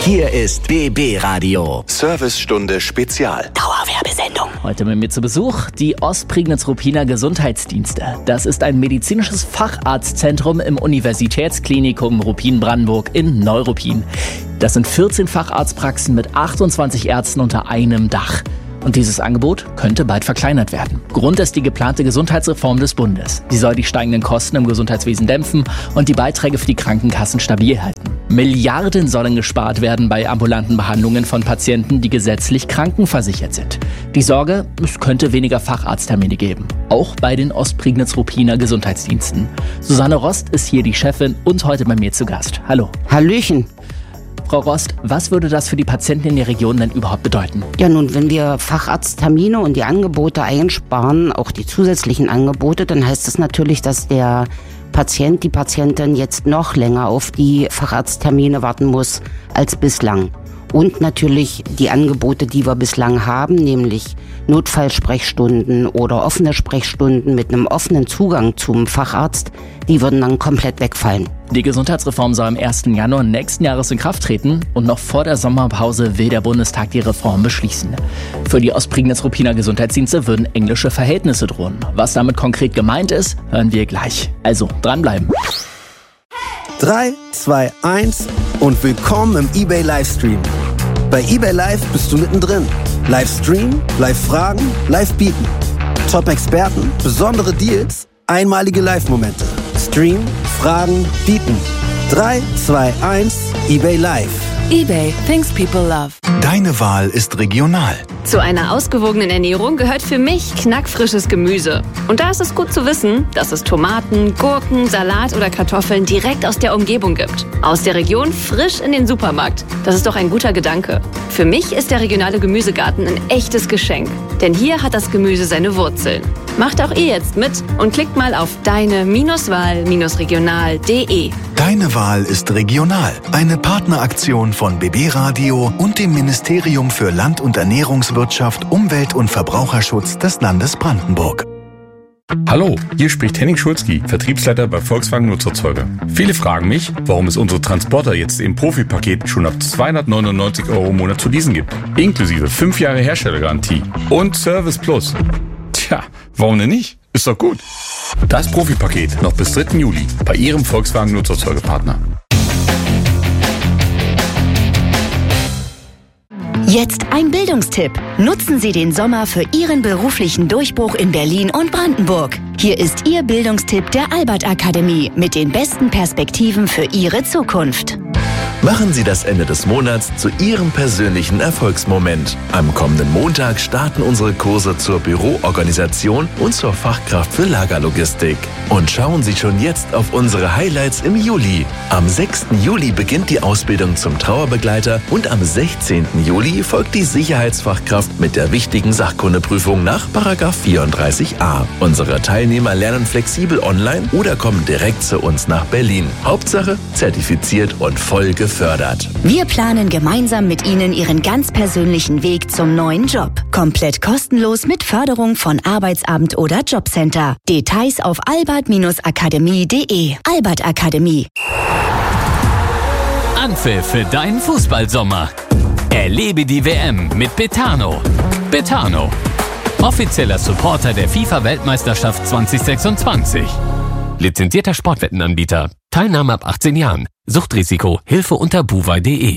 Hier ist BB Radio. Servicestunde Spezial. Dauerwerbesendung. Heute mit mir zu Besuch die Ostprignitz-Ruppiner Gesundheitsdienste. Das ist ein medizinisches Facharztzentrum im Universitätsklinikum Ruppin-Brandenburg in Neuruppin. Das sind 14 Facharztpraxen mit 28 Ärzten unter einem Dach. Und dieses Angebot könnte bald verkleinert werden. Grund ist die geplante Gesundheitsreform des Bundes. Sie soll die steigenden Kosten im Gesundheitswesen dämpfen und die Beiträge für die Krankenkassen stabil halten. Milliarden sollen gespart werden bei ambulanten Behandlungen von Patienten, die gesetzlich krankenversichert sind. Die Sorge, es könnte weniger Facharzttermine geben. Auch bei den Ostprignitz-Ruppiner Gesundheitsdiensten. Susanne Rost ist hier die Chefin und heute bei mir zu Gast. Hallo. Hallöchen. Frau Rost, was würde das für die Patienten in der Region denn überhaupt bedeuten? Ja, nun, wenn wir Facharzttermine und die Angebote einsparen, auch die zusätzlichen Angebote, dann heißt das natürlich, dass der Patient, die Patientin jetzt noch länger auf die Facharzttermine warten muss als bislang. Und natürlich die Angebote, die wir bislang haben, nämlich Notfallsprechstunden oder offene Sprechstunden mit einem offenen Zugang zum Facharzt, die würden dann komplett wegfallen. Die Gesundheitsreform soll am 1. Januar nächsten Jahres in Kraft treten und noch vor der Sommerpause will der Bundestag die Reform beschließen. Für die Ostprignitz-Ruppiner Gesundheitsdienste würden englische Verhältnisse drohen. Was damit konkret gemeint ist, hören wir gleich. Also dranbleiben. 3, 2, 1 und willkommen im eBay Livestream. Bei eBay Live bist du mittendrin. Livestream, Live-Fragen, Live-Bieten. Top-Experten, besondere Deals, einmalige Live-Momente. Stream, Fragen, Bieten. 3, 2, 1, eBay Live. eBay, things people love. Deine Wahl ist regional. Zu einer ausgewogenen Ernährung gehört für mich knackfrisches Gemüse. Und da ist es gut zu wissen, dass es Tomaten, Gurken, Salat oder Kartoffeln direkt aus der Umgebung gibt. Aus der Region frisch in den Supermarkt. Das ist doch ein guter Gedanke. Für mich ist der regionale Gemüsegarten ein echtes Geschenk. Denn hier hat das Gemüse seine Wurzeln. Macht auch ihr jetzt mit und klickt mal auf deine-wahl-regional.de. Deine Wahl ist regional. Eine Partneraktion von BB Radio und dem Ministerium für Land- und Ernährungswirtschaft, Umwelt- und Verbraucherschutz des Landes Brandenburg. Hallo, hier spricht Henning Schulzki, Vertriebsleiter bei Volkswagen Nutzerzeuger. Viele fragen mich, warum es unsere Transporter jetzt im Profi-Paket schon ab 299 € im Monat zu leasen gibt. Inklusive 5 Jahre Herstellergarantie und Service Plus. Tja, warum denn nicht? Ist doch gut. Das Profi-Paket noch bis 3. Juli bei Ihrem Volkswagen Nutzerzeugerpartner. Jetzt ein Bildungstipp. Nutzen Sie den Sommer für Ihren beruflichen Durchbruch in Berlin und Brandenburg. Hier ist Ihr Bildungstipp der Albert Akademie mit den besten Perspektiven für Ihre Zukunft. Machen Sie das Ende des Monats zu Ihrem persönlichen Erfolgsmoment. Am kommenden Montag starten unsere Kurse zur Büroorganisation und zur Fachkraft für Lagerlogistik. Und schauen Sie schon jetzt auf unsere Highlights im Juli. Am 6. Juli beginnt die Ausbildung zum Trauerbegleiter und am 16. Juli folgt die Sicherheitsfachkraft mit der wichtigen Sachkundeprüfung nach § 34a. Unsere Teilnehmer lernen flexibel online oder kommen direkt zu uns nach Berlin. Hauptsache zertifiziert und voll gefördert. Wir planen gemeinsam mit Ihnen Ihren ganz persönlichen Weg zum neuen Job. Komplett kostenlos mit Förderung von Arbeitsamt oder Jobcenter. Details auf albert-akademie.de. Albert Akademie. Anpfiff für deinen Fußballsommer. Erlebe die WM mit Betano. Betano, offizieller Supporter der FIFA-Weltmeisterschaft 2026. Lizenzierter Sportwettenanbieter. Teilnahme ab 18 Jahren. Suchtrisiko. Hilfe unter buwei.de.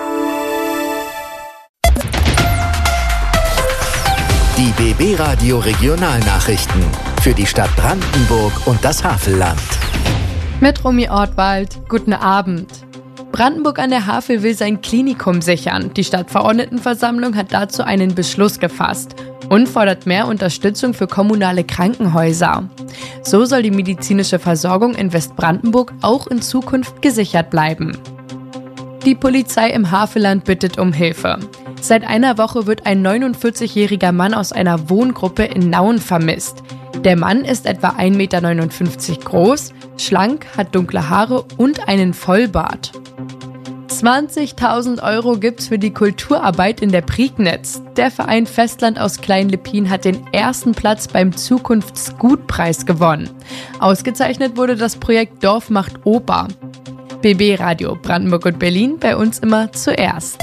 Die BB Radio Regionalnachrichten für die Stadt Brandenburg und das Havelland. Mit Romy Ortwald, guten Abend. Brandenburg an der Havel will sein Klinikum sichern. Die Stadtverordnetenversammlung hat dazu einen Beschluss gefasst und fordert mehr Unterstützung für kommunale Krankenhäuser. So soll die medizinische Versorgung in Westbrandenburg auch in Zukunft gesichert bleiben. Die Polizei im Havelland bittet um Hilfe. Seit einer Woche wird ein 49-jähriger Mann aus einer Wohngruppe in Nauen vermisst. Der Mann ist etwa 1,59 Meter groß, schlank, hat dunkle Haare und einen Vollbart. 20.000 € gibt's für die Kulturarbeit in der Prignitz. Der Verein Festland aus Klein-Lippin hat den ersten Platz beim Zukunftsgutpreis gewonnen. Ausgezeichnet wurde das Projekt Dorf macht Oper. BB Radio Brandenburg und Berlin, bei uns immer zuerst.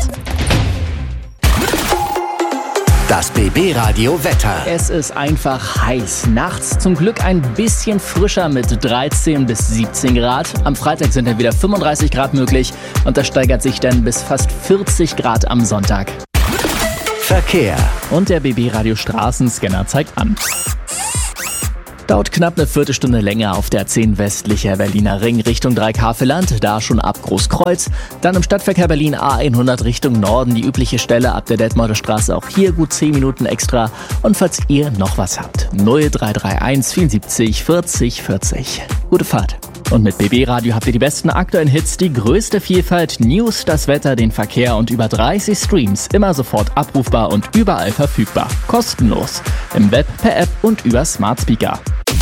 Das BB Radio Wetter. Es ist einfach heiß. Nachts zum Glück ein bisschen frischer mit 13 bis 17 Grad. Am Freitag sind dann wieder 35 Grad möglich und das steigert sich dann bis fast 40 Grad am Sonntag. Verkehr. Und der BB Radio Straßenscanner zeigt an. Dauert knapp eine Viertelstunde länger auf der 10 westlicher Berliner Ring Richtung Dreieck-Havelland, da schon ab Großkreuz. Dann im Stadtverkehr Berlin A100 Richtung Norden, die übliche Stelle ab der Detmolder Straße, auch hier gut 10 Minuten extra. Und falls ihr noch was habt, 0331 74 40 40. Gute Fahrt. Und mit BB Radio habt ihr die besten aktuellen Hits, die größte Vielfalt, News, das Wetter, den Verkehr und über 30 Streams. Immer sofort abrufbar und überall verfügbar. Kostenlos. Im Web, per App und über Smart Speaker.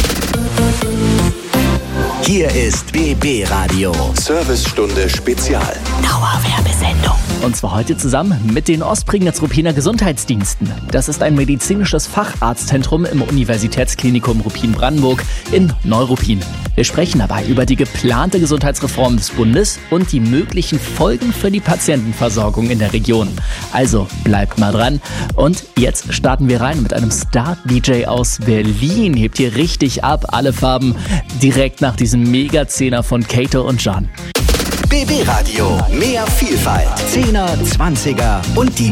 Hier ist BB Radio. Servicestunde Spezial. Dauerwerbesendung. Und zwar heute zusammen mit den Ostprignitz-Ruppiner Gesundheitsdiensten. Das ist ein medizinisches Facharztzentrum im Universitätsklinikum Ruppin-Brandenburg in Neuruppin. Wir sprechen dabei über die geplante Gesundheitsreform des Bundes und die möglichen Folgen für die Patientenversorgung in der Region. Also bleibt mal dran. Und jetzt starten wir rein mit einem Star-DJ aus Berlin. Hebt hier richtig ab, alle Farben, direkt nach diesem Mega-Zehner von Kato und John. BB Radio. Mehr Vielfalt. 10er, 20er und die